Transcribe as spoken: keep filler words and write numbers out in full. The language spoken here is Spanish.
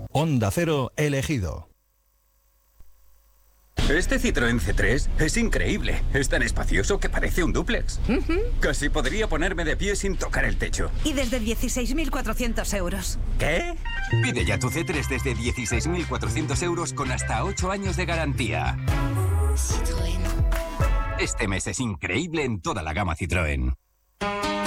Onda Cero elegido. Este Citroën C tres es increíble. Es tan espacioso que parece un dúplex. Uh-huh. Casi podría ponerme de pie sin tocar el techo. Y desde dieciséis mil cuatrocientos euros. ¿Qué? Pide ya tu C tres desde dieciséis mil cuatrocientos euros con hasta ocho años de garantía. Citroën. Este mes es increíble en toda la gama Citroën.